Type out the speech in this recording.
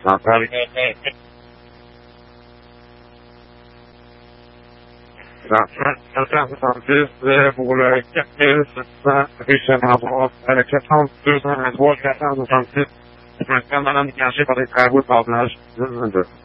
Centrale. Pour le 4700 Richemont avec 7223 466. Je me suis demandé de cacher par des travaux de câblage.